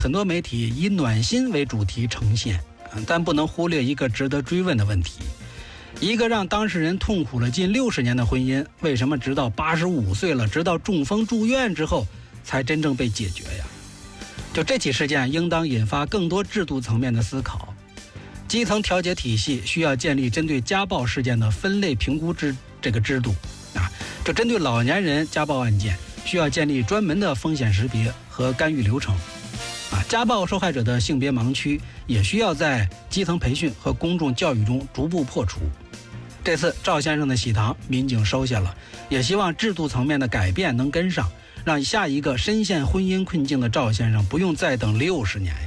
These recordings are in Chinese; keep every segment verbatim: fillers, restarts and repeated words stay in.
很多媒体以暖心为主题呈现，但不能忽略一个值得追问的问题：一个让当事人痛苦了近六十年的婚姻，为什么直到八十五岁了，直到中风住院之后，才真正被解决呀？就这起事件，应当引发更多制度层面的思考。基层调解体系需要建立针对家暴事件的分类评估制这个制度啊，就针对老年人家暴案件，需要建立专门的风险识别和干预流程。啊，家暴受害者的性别盲区也需要在基层培训和公众教育中逐步破除。这次赵先生的喜糖，民警收下了，也希望制度层面的改变能跟上，让下一个深陷婚姻困境的赵先生不用再等六十年呀。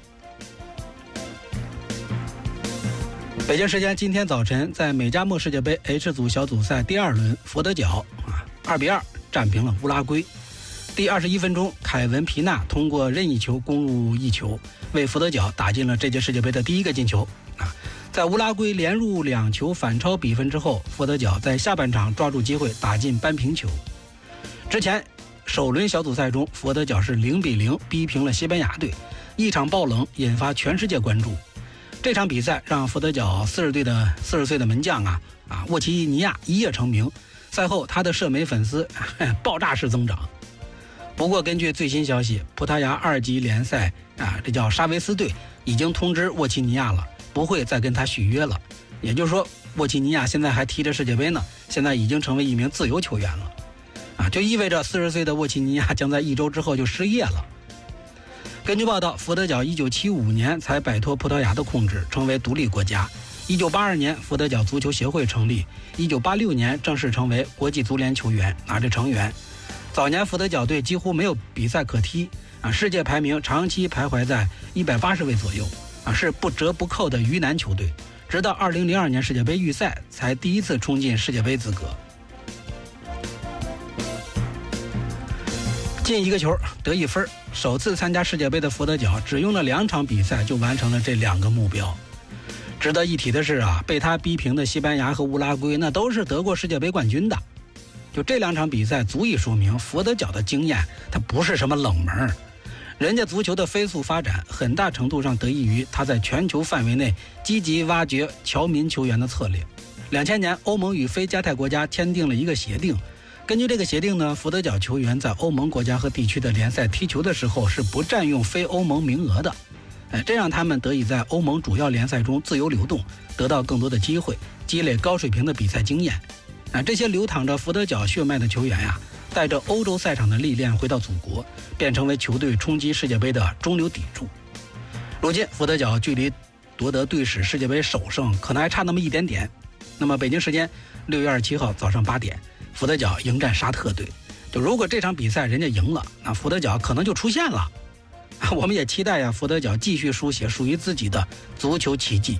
北京时间今天早晨，在美加墨世界杯 H 组小组赛第二轮，佛得角啊二比二战平了乌拉圭。第二十一分钟，凯文皮纳通过任意球攻入一球，为佛得角打进了这届世界杯的第一个进球啊！在乌拉圭连入两球反超比分之后，佛得角在下半场抓住机会打进扳平球。之前首轮小组赛中，佛得角是零比零逼平了西班牙队，一场爆冷引发全世界关注。这场比赛让佛得角四十岁的四十岁的门将啊啊沃奇尼亚一夜成名，赛后他的社媒粉丝爆炸式增长。不过，根据最新消息，葡萄牙二级联赛啊，这叫沙维斯队已经通知沃奇尼亚了，不会再跟他续约了。也就是说，沃奇尼亚现在还踢着世界杯呢，现在已经成为一名自由球员了，啊，就意味着四十岁的沃奇尼亚将在一周之后就失业了。根据报道，佛得角一九七五年才摆脱葡萄牙的控制，成为独立国家。一九八二年，佛得角足球协会成立，一九八六年正式成为国际足联球员，拿着成员。早年佛得角队几乎没有比赛可踢啊，世界排名长期徘徊在一百八十位左右啊，是不折不扣的鱼腩球队。直到二零零二年世界杯预赛才第一次冲进世界杯资格。进一个球得一分，首次参加世界杯的佛得角只用了两场比赛就完成了这两个目标。值得一提的是啊，被他逼平的西班牙和乌拉圭那都是得过世界杯冠军的。就这两场比赛足以说明佛得角的经验它不是什么冷门，人家足球的飞速发展很大程度上得益于他在全球范围内积极挖掘侨民球员的策略。两千年欧盟与非加泰国家签订了一个协定，根据这个协定呢，佛得角球员在欧盟国家和地区的联赛踢球的时候是不占用非欧盟名额的，哎，这让他们得以在欧盟主要联赛中自由流动，得到更多的机会，积累高水平的比赛经验。啊，这些流淌着佛得角血脉的球员呀，带着欧洲赛场的历练回到祖国，便成为球队冲击世界杯的中流砥柱。如今佛得角距离夺得队史世界杯首胜可能还差那么一点点。那么北京时间六月二十七号早上八点，佛得角迎战沙特队。就如果这场比赛人家赢了，那佛得角可能就出现了。我们也期待呀，佛得角继续书写属于自己的足球奇迹。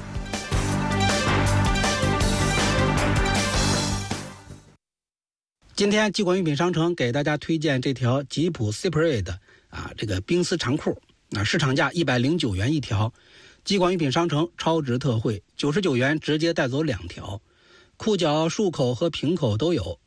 今天季管用品商城给大家推荐这条吉普 Cypre 的啊这个冰丝长裤啊，市场价一百零九元一条，季管用品商城超值特惠，九十九元直接带走两条，裤脚束口和平口都有。